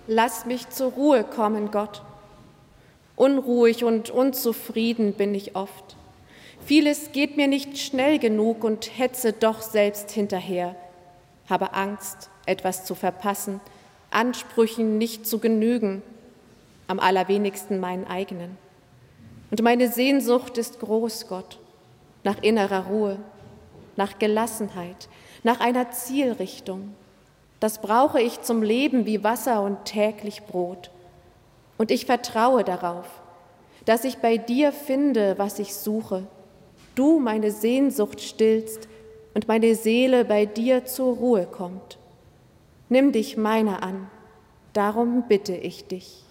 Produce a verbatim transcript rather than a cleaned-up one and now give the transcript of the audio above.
lass mich zur Ruhe kommen, Gott. Unruhig und unzufrieden bin ich oft. Vieles geht mir nicht schnell genug und hetze doch selbst hinterher. Habe Angst, etwas zu verpassen, Ansprüchen nicht zu genügen, am allerwenigsten meinen eigenen. Und meine Sehnsucht ist groß, Gott, nach innerer Ruhe, nach Gelassenheit, nach einer Zielrichtung. Das brauche ich zum Leben wie Wasser und täglich Brot. Und ich vertraue darauf, dass ich bei dir finde, was ich suche. Du meine Sehnsucht stillst und meine Seele bei dir zur Ruhe kommt. Nimm dich meiner an, darum bitte ich dich.